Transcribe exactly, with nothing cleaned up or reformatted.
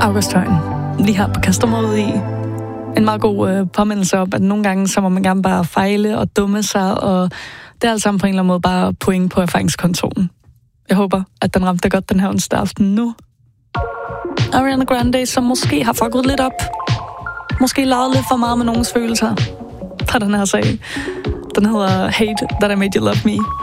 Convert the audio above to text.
August Højen, lige her på Kaster mig ud i. En meget god øh, påmindelse op, at nogle gange så må man gerne bare fejle og dumme sig, og det er alt sammen på en eller anden måde bare point på erfaringskontoen. Jeg håber, at den ramte godt den her onsdag aften nu. Ariana Grande, som måske har fucket lidt op. Måske lavet lidt for meget med nogens følelser fra den her sag. Den hedder Hate That I Made You Love Me.